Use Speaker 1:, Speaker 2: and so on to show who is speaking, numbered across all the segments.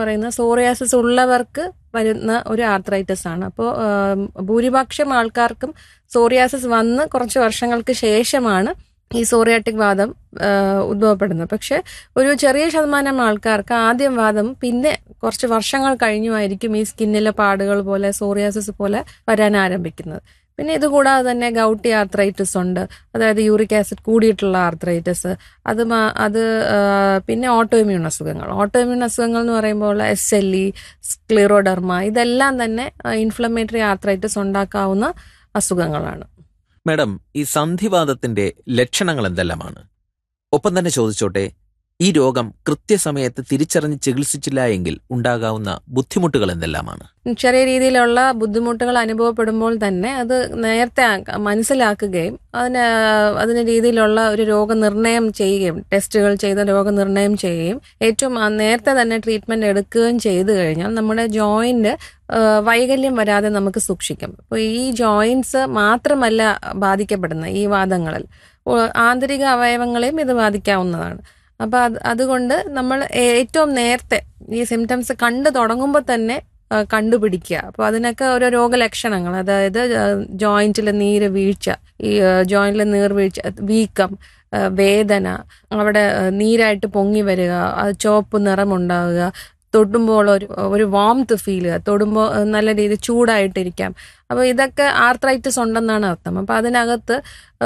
Speaker 1: പറയുന്നത് സോറിയാസിസ് ഉള്ളവർക്ക് വരുന്ന ഒരു ആർത്രൈറ്റിസ് ആണ്. അപ്പോൾ ഭൂരിപക്ഷം ആൾക്കാർക്കും സോറിയാസിസ് വന്ന് കുറച്ച് വർഷങ്ങൾക്ക് ശേഷമാണ് ഈ സോറിയാറ്റിക് വാദം ഉദ്ഭവപ്പെടുന്നത്. പക്ഷെ ഒരു ചെറിയ ശതമാനം ആൾക്കാർക്ക് ആദ്യം വാദം പിന്നെ കുറച്ച് വർഷങ്ങൾ കഴിഞ്ഞുമായിരിക്കും ഈ സ്കിന്നിലെ പാടുകൾ പോലെ സോറിയാസിസ് പോലെ വരാൻ ആരംഭിക്കുന്നത്. പിന്നെ ഇതുകൂടാതെ തന്നെ ഗൗട്ടി ആർത്രൈറ്റിസ് ഉണ്ട്, അതായത് യൂറിക് ആസിഡ് കൂടിയിട്ടുള്ള ആർത്രൈറ്റിസ്. അത് പിന്നെ ഓട്ടോഇമ്യൂൺ അസുഖങ്ങൾ എന്ന് പറയുമ്പോൾ SLE, സ്ക്ലിറോഡെർമ, ഇതെല്ലാം തന്നെ ഇൻഫ്ലമേറ്ററി ആർത്രൈറ്റിസ് ഉണ്ടാക്കാവുന്ന അസുഖങ്ങളാണ്.
Speaker 2: മാഡം, ഈ സന്ധിവാതത്തിന്റെ ലക്ഷണങ്ങൾ എന്തെല്ലാമാണ്? ഒപ്പം തന്നെ ചോദിച്ചോട്ടെ, ഈ രോഗം കൃത്യസമയത്ത് തിരിച്ചറിഞ്ഞ് ചികിത്സിച്ചില്ല എങ്കിൽ ഉണ്ടാകാവുന്ന ബുദ്ധിമുട്ടുകൾ എന്തെല്ലാമാണ്?
Speaker 1: ചെറിയ രീതിയിലുള്ള ബുദ്ധിമുട്ടുകൾ അനുഭവപ്പെടുമ്പോൾ തന്നെ അത് നേരത്തെ മനസ്സിലാക്കുകയും അതിന് രീതിയിലുള്ള ഒരു രോഗനിർണയം ചെയ്യുകയും ടെസ്റ്റുകൾ ചെയ്ത രോഗനിർണയം ചെയ്യുകയും ഏറ്റവും നേരത്തെ തന്നെ ട്രീറ്റ്മെന്റ് എടുക്കുകയും ചെയ്തു കഴിഞ്ഞാൽ നമ്മുടെ ജോയിന്റ് വൈകല്യം വരാതെ നമുക്ക് സൂക്ഷിക്കാം. അപ്പോൾ ഈ ജോയിന്റ്സ് മാത്രമല്ല ബാധിക്കപ്പെടുന്ന ഈ വാദങ്ങളിൽ ആന്തരിക അവയവങ്ങളെയും ഇത് ബാധിക്കാവുന്നതാണ്. അപ്പൊ അതുകൊണ്ട് നമ്മൾ ഏറ്റവും നേരത്തെ ഈ സിംറ്റംസ് കണ്ടു തുടങ്ങുമ്പോൾ തന്നെ കണ്ടുപിടിക്കുക. അപ്പോൾ അതിനൊക്കെ ഓരോ രോഗലക്ഷണങ്ങൾ, അതായത് ജോയിന്റിലെ നീര് വീഴ്ച, ഈ ജോയിന്റിലെ നീർവീഴ്ച, വീക്കം, വേദന, അവിടെ നീരായിട്ട് പൊങ്ങി വരിക, അത് ചുവപ്പ് നിറമുണ്ടാവുക, തൊടുമ്പോൾ ഒരു വാംത്ത് ഫീൽ ചെയ്യുക, തൊടുമ്പോൾ നല്ല രീതിയിൽ ചൂടായിട്ടിരിക്കാം. അപ്പോൾ ഇതൊക്കെ ആർത്രൈറ്റിസ് ഉണ്ടെന്നാണ് അർത്ഥം. അപ്പോൾ അതിനകത്ത്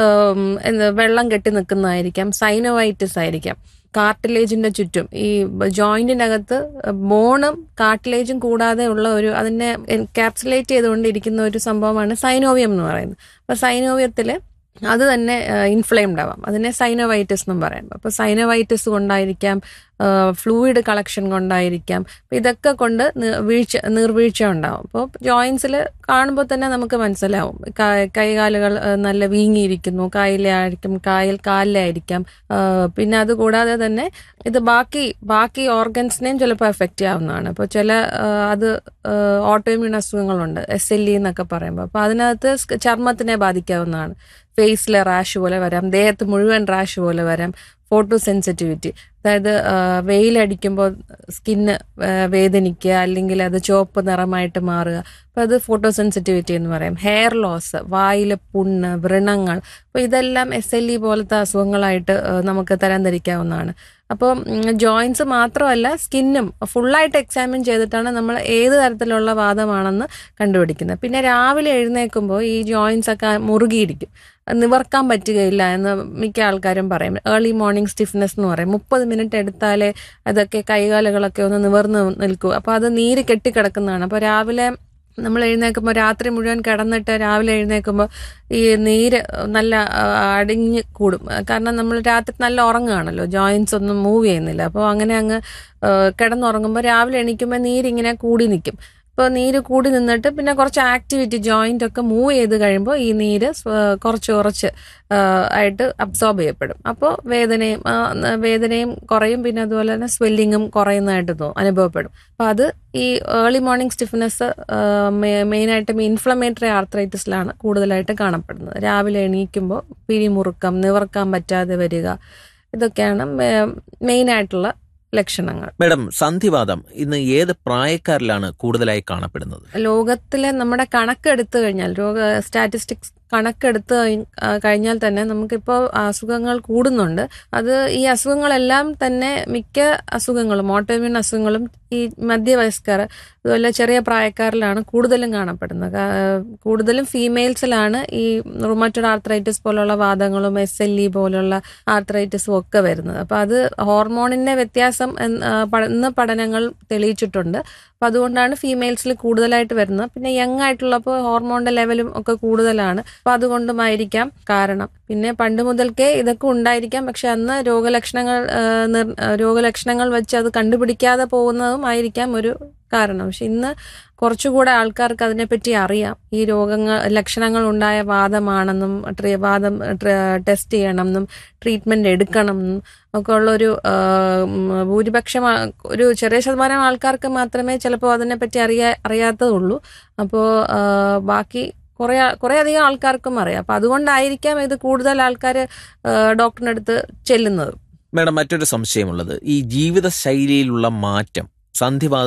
Speaker 1: വെള്ളം കെട്ടി നിൽക്കുന്നതായിരിക്കാം, സൈനോവൈറ്റിസ് ആയിരിക്കാം. കാർട്ടിലേജിന്റെ ചുറ്റും ഈ ജോയിന്റിനകത്ത് ബോണും കാർട്ടിലേജും കൂടാതെ ഉള്ള ഒരു അതിനെ എൻകാപ്സുലേറ്റ് ചെയ്തുകൊണ്ടിരിക്കുന്ന ഒരു സംഭവമാണ് സൈനോവിയം എന്ന് പറയുന്നത്. അപ്പൊ സൈനോവിയത്തില് അത് തന്നെ ഇൻഫ്ലെയിംഡ് ആവാം, അതിനെ സൈനോവൈറ്റിസ് എന്നും പറയാം. അപ്പൊ സൈനോവൈറ്റിസ് കൊണ്ടായിരിക്കാം, ഫ്ലൂയിഡ് കളക്ഷൻ കൊണ്ടായിരിക്കാം, ഇതൊക്കെ കൊണ്ട് നീർവീഴ്ച ഉണ്ടാവും. അപ്പോൾ ജോയിന്റ്സിൽ കാണുമ്പോൾ തന്നെ നമുക്ക് മനസ്സിലാവും, കൈകാലുകൾ നല്ല വീങ്ങിയിരിക്കുന്നു, കാലിലായിരിക്കാം. പിന്നെ അതുകൂടാതെ തന്നെ ഇത് ബാക്കി ഓർഗൻസിനെയും ചിലപ്പോൾ എഫക്റ്റ് ചെയ്യാവുന്നതാണ്. അപ്പോൾ അത് ഓട്ടോഇമ്യൂൺ അസുഖങ്ങളുണ്ട്, SLE എന്നൊക്കെ പറയുമ്പോൾ. അപ്പോൾ അതിനകത്ത് ചർമ്മത്തിനെ ബാധിക്കാവുന്നതാണ്. ഫേസിലെ റാഷ് പോലെ വരാം, ദേഹത്ത് മുഴുവൻ റാഷ് പോലെ വരാം. ഫോട്ടോ സെൻസിറ്റിവിറ്റി, അതായത് വെയിലടിക്കുമ്പോൾ സ്കിന്ന് വേദനിക്കുക, അല്ലെങ്കിൽ അത് ചുവപ്പ് നിറമായിട്ട് മാറുക, അപ്പോൾ അത് ഫോട്ടോ സെൻസിറ്റിവിറ്റി എന്ന് പറയും. ഹെയർ ലോസ്, വായിലെ പുണ്ണ്, വ്രണങ്ങൾ, അപ്പോൾ ഇതെല്ലാം SLE പോലത്തെ അസുഖങ്ങളായിട്ട് നമുക്ക് തരംതിരിക്കാവുന്നതാണ്. അപ്പോൾ ജോയിന്റ്സ് മാത്രമല്ല സ്കിന്നും ഫുള്ളായിട്ട് എക്സാമിൻ ചെയ്തിട്ടാണ് നമ്മൾ ഏത് തരത്തിലുള്ള വാദമാണെന്ന് കണ്ടുപിടിക്കുന്നത്. പിന്നെ രാവിലെ എഴുന്നേൽക്കുമ്പോൾ ഈ ജോയിന്റ്സ് ഒക്കെ മുറുകിയിരിക്കും, നിവർക്കാൻ പറ്റുകയില്ല എന്ന് മിക്ക ആൾക്കാരും പറയും. ഏർലി മോർണിംഗ് സ്റ്റിഫ്നെസ് എന്ന് പറയും. 30 മിനിറ്റ് എടുത്താലേ അതൊക്കെ കൈകാലുകളൊക്കെ ഒന്ന് നിവർന്ന് നിൽക്കൂ. അപ്പോൾ അത് നീര് കെട്ടിക്കിടക്കുന്നതാണ്. അപ്പോൾ രാവിലെ നമ്മൾ എഴുന്നേൽക്കുമ്പോൾ, രാത്രി മുഴുവൻ കിടന്നിട്ട് രാവിലെ എഴുന്നേൽക്കുമ്പോൾ ഈ നീര് നല്ല അടിഞ്ഞ് കൂടും. കാരണം നമ്മൾ രാത്രി നല്ല ഉറങ്ങുകയാണല്ലോ, ജോയിന്റ്സ് ഒന്നും മൂവ് ചെയ്യുന്നില്ല. അപ്പോൾ അങ്ങനെ അങ്ങ് കിടന്നുറങ്ങുമ്പോൾ രാവിലെ എണീക്കുമ്പോൾ നീരിങ്ങനെ കൂടി നിൽക്കും. ഇപ്പോൾ നീര് കൂടി നിന്നിട്ട് പിന്നെ കുറച്ച് ആക്ടിവിറ്റി, ജോയിന്റ് ഒക്കെ മൂവ് ചെയ്ത് കഴിയുമ്പോൾ ഈ നീര് കുറച്ച് ആയിട്ട് അബ്സോർബ് ചെയ്യപ്പെടും. അപ്പോൾ വേദനയും കുറയും, പിന്നെ അതുപോലെ തന്നെ സ്വെല്ലിങ്ങും കുറയുന്നതായിട്ട് അനുഭവപ്പെടും. അപ്പം അത് ഈ ഏർലി മോർണിംഗ് സ്റ്റിഫ്നെസ് മെയിനായിട്ടും ഇൻഫ്ലമേറ്ററി ആർത്രൈറ്റിസിലാണ് കൂടുതലായിട്ട് കാണപ്പെടുന്നത്. രാവിലെ എണീക്കുമ്പോൾ പിരിമുറുക്കം, നിവർക്കാൻ പറ്റാതെ വരിക, ഇതൊക്കെയാണ് മെയിനായിട്ടുള്ള ലക്ഷണങ്ങൾ.
Speaker 2: മാഡം, സന്ധിവാതം ഇന്ന് ഏത് പ്രായക്കാരിലാണ് കൂടുതലായി കാണപ്പെടുന്നത്?
Speaker 1: ലോകത്തിലെ നമ്മുടെ കണക്കെടുത്തു കഴിഞ്ഞാൽ, സ്റ്റാറ്റിസ്റ്റിക്സ് കണക്കെടുത്ത് കഴിഞ്ഞാൽ തന്നെ നമുക്കിപ്പോൾ അസുഖങ്ങൾ കൂടുന്നുണ്ട്. അത് ഈ അസുഖങ്ങളെല്ലാം തന്നെ മിക്ക അസുഖങ്ങളും, ഓട്ടോഇമ്യൂൺ അസുഖങ്ങളും ഈ മധ്യവയസ്കർ അതുപോലെ ചെറിയ പ്രായക്കാരിലാണ് കൂടുതലും കാണപ്പെടുന്നത്. കൂടുതലും ഫീമെയിൽസിലാണ് ഈ റുമറ്റോയ്ഡ് ആർത്രൈറ്റിസ് പോലുള്ള വാദങ്ങളും SLE പോലുള്ള ആർത്രൈറ്റിസും ഒക്കെ വരുന്നത്. അപ്പോൾ അത് ഹോർമോണിന്റെ വ്യത്യാസം ഇന്ന് പഠനങ്ങൾ തെളിയിച്ചിട്ടുണ്ട്. അപ്പം അതുകൊണ്ടാണ് ഫീമെയിൽസിൽ കൂടുതലായിട്ട് വരുന്നത്. പിന്നെ യങ് ആയിട്ടുള്ളപ്പോൾ ഹോർമോണിന്റെ ലെവലും ഒക്കെ കൂടുതലാണ്. അപ്പം അതുകൊണ്ടുമായിരിക്കാം കാരണം. പിന്നെ പണ്ട് മുതൽക്കേ ഇതൊക്കെ ഉണ്ടായിരിക്കാം, പക്ഷെ അന്ന് രോഗലക്ഷണങ്ങൾ വെച്ച് അത് കണ്ടുപിടിക്കാതെ പോകുന്നതും ആയിരിക്കാം ഒരു കാരണം. പക്ഷെ ഇന്ന് കുറച്ചുകൂടെ ആൾക്കാർക്ക് അതിനെപ്പറ്റി അറിയാം. ഈ ലക്ഷണങ്ങൾ ഉണ്ടായ വാദമാണെന്നും വാദം ടെസ്റ്റ് ചെയ്യണമെന്നും ട്രീറ്റ്മെന്റ് എടുക്കണം എന്നും ഒക്കെ ഉള്ളൊരു ഭൂരിപക്ഷം, ഒരു ചെറിയ ശതമാനം ആൾക്കാർക്ക് മാത്രമേ ചിലപ്പോൾ അതിനെപ്പറ്റി അറിയാത്തതുള്ളൂ. അപ്പോൾ ബാക്കി കുറെ അധികം ആൾക്കാർക്കും അറിയാം. അപ്പൊ അതുകൊണ്ടായിരിക്കാം ഇത് കൂടുതൽ ആൾക്കാർ ഡോക്ടറിന്റെ അടുത്ത് ചെല്ലുന്നത്.
Speaker 2: മാഡം, മറ്റൊരു സംശയമുള്ളത്, ഈ ജീവിതശൈലിയിലുള്ള മാറ്റം സന്ധിവാത